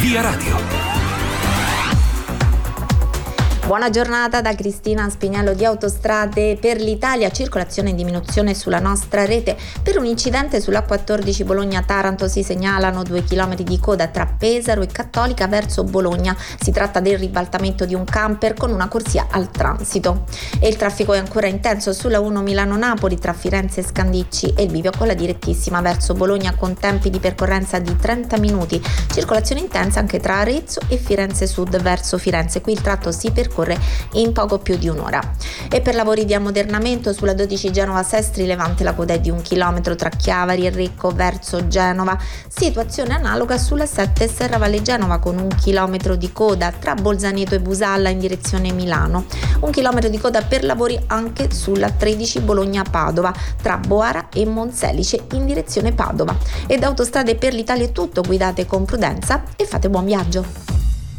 Via Radio. Buona giornata da Cristina Spinello di Autostrade per l'Italia. Circolazione in diminuzione sulla nostra rete. Per un incidente sulla A14 Bologna-Taranto si segnalano 2 km di coda tra Pesaro e Cattolica verso Bologna. Si tratta del ribaltamento di un camper con una corsia al transito. E il traffico è ancora intenso sulla 1 Milano-Napoli tra Firenze e Scandicci e il bivio con la direttissima verso Bologna con tempi di percorrenza di 30 minuti. Circolazione intensa anche tra Arezzo e Firenze Sud verso Firenze. Qui il tratto si percorre in poco più di un'ora. E per lavori di ammodernamento sulla 12 Genova-Sestri Levante la coda è di 1 chilometro tra Chiavari e Recco verso Genova. Situazione analoga sulla 7 Serravalle Genova con 1 chilometro di coda tra Bolzaneto e Busalla in direzione Milano. 1 chilometro di coda per lavori anche sulla 13 Bologna-Padova tra Boara e Monselice in direzione Padova. E da Autostrade per l'Italia è tutto, guidate con prudenza e fate buon viaggio.